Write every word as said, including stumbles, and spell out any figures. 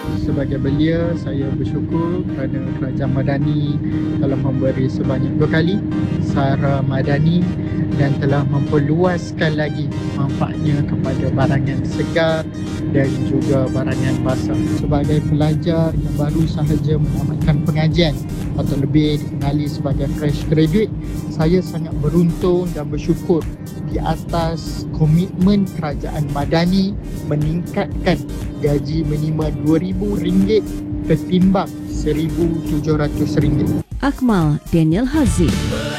Sebagai belia, saya bersyukur kerana Kerajaan Madani telah memberi sebanyak dua kali Sara Madani dan telah memperluaskan lagi manfaatnya kepada barangan segar dan juga barangan basah. Sebagai pelajar yang baru sahaja menamatkan pengajian atau lebih dikenali sebagai fresh graduate, saya sangat beruntung dan bersyukur di atas komitmen Kerajaan Madani meningkatkan gaji minima dua ribu ringgit ketimbang seribu tujuh ratus ringgit. Akmal Daniel Haziq.